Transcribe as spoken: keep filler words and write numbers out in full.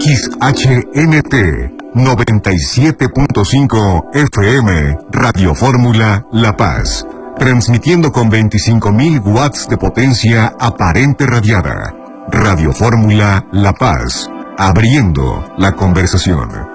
X H N T noventa y siete punto cinco F M, Radio Fórmula La Paz, transmitiendo con veinticinco mil watts de potencia aparente radiada. Radio Fórmula La Paz, abriendo la conversación.